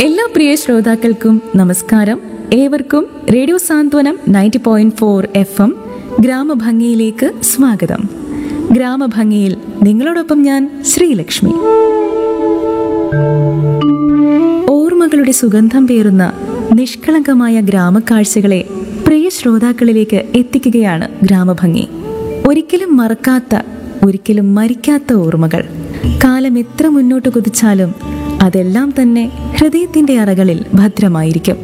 എല്ലാ പ്രിയ ശ്രോതാക്കൾക്കും നമസ്കാരം. ഏവർക്കും റേഡിയോ സാന്ത്വനം 90.4 FM ഗ്രാമഭംഗിയിലേക്ക് സ്വാഗതം. ഗ്രാമഭംഗിയിൽ നിങ്ങളോടൊപ്പം ഞാൻ ശ്രീലക്ഷ്മി. ഓർമ്മകളുടെ സുഗന്ധം പേറുന്ന നിഷ്കളങ്കമായ ഗ്രാമക്കാഴ്ചകളെ പ്രിയ ശ്രോതാക്കളിലേക്ക് എത്തിക്കുകയാണ് ഗ്രാമഭംഗി. ഒരിക്കലും മറക്കാത്ത, ഒരിക്കലും മരിക്കാത്ത ഓർമ്മകൾ. കാലം എത്ര മുന്നോട്ട് കുതിച്ചാലും അതെല്ലാം തന്നെ ഹൃദയത്തിന്റെ അറകളിൽ ഭദ്രമായിരിക്കും.